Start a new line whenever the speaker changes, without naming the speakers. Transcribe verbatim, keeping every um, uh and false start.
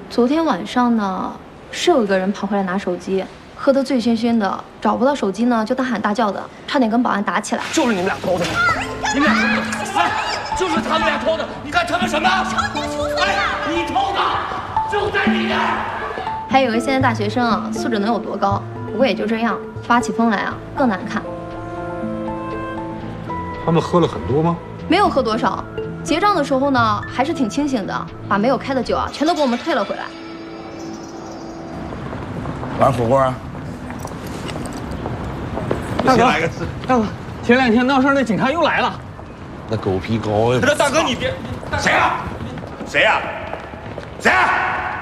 昨天晚上呢，是有一个人跑回来拿手机，喝得醉醺醺的，找不到手机呢，就大喊大叫的，差点跟保安打起来。
就是你们俩偷的，你们俩偷的，哎，就是他们俩偷的。你干成了什么？
求你了，求求你了！
你偷的，就在你这儿。
还以为现在大学生啊，素质能有多高？不过也就这样，发起疯来啊，更难看。
他们喝了很多吗？
没有喝多少，结账的时候呢，还是挺清醒的，把没有开的酒啊，全都给我们退了回来。
玩火锅啊？
大哥，大哥，
前两天闹事那警察又来了。
那狗皮膏呀！
大哥你别，
谁呀？谁呀？谁呀？